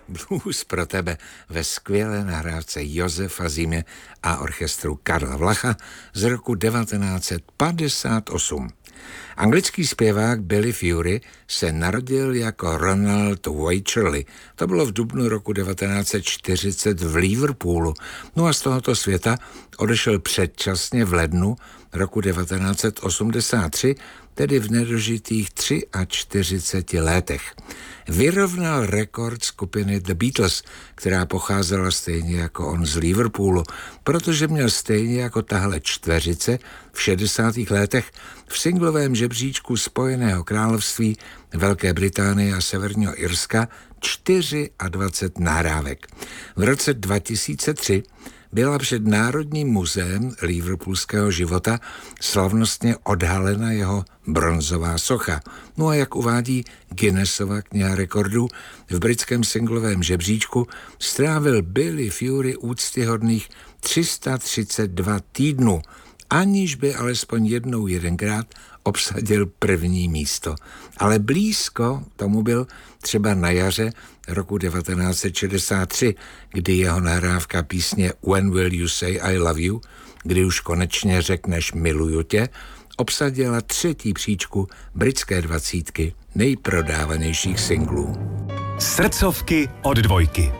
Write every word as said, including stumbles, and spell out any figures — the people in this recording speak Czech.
Blues pro tebe ve skvělé nahrávce Josefa Zimě a orchestru Karla Vlacha z roku devatenáct set padesát osm. Anglický zpěvák Billy Fury se narodil jako Ronald Wycherley. To bylo v dubnu roku devatenáct set čtyřicet v Liverpoolu. No a z tohoto světa odešel předčasně v lednu roku devatenáct set osmdesát tři, tedy v nedožitých čtyřiceti třech letech. Vyrovnal rekord skupiny The Beatles, která pocházela stejně jako on z Liverpoolu, protože měl stejně jako tahle čtveřice v šedesátých letech v singlovém žebříčku Spojeného království, Velké Británie a Severního Irska dvacet čtyři nahrávek. V roce dva tisíce tři byla před Národním muzeem liverpoolského života slavnostně odhalena jeho bronzová socha. No a jak uvádí Guinnessova kniha rekordů, v britském singlovém žebříčku strávil Billy Fury úctyhodných tři sta třicet dva týdnů, aniž by alespoň jednou jedenkrát obsadil první místo. Ale blízko tomu byl třeba na jaře roku devatenáct set šedesát tři, kdy jeho nahrávka písně When Will You Say I Love You, kdy už konečně řekneš miluju tě, obsadila třetí příčku britské dvacítky nejprodávanějších singlů. Srdcovky od dvojky.